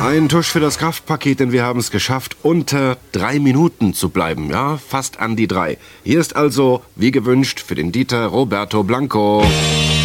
Ein Tusch für das Kraftpaket, denn wir haben es geschafft, unter 3 Minuten zu bleiben. Ja, fast an die 3. Hier ist also, wie gewünscht, für den Dieter Roberto Blanco.